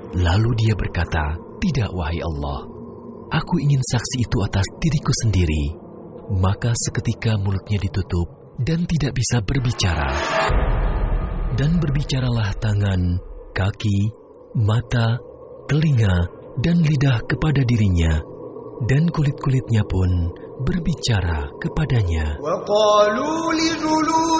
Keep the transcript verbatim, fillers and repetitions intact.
Lalu dia berkata, "Tidak, wahai Allah, aku ingin saksi itu atas diriku sendiri." Maka seketika mulutnya ditutup dan tidak bisa berbicara. Dan berbicaralah tangan, kaki, mata, telinga, dan lidah kepada dirinya, dan kulit-kulitnya pun berbicara kepadanya.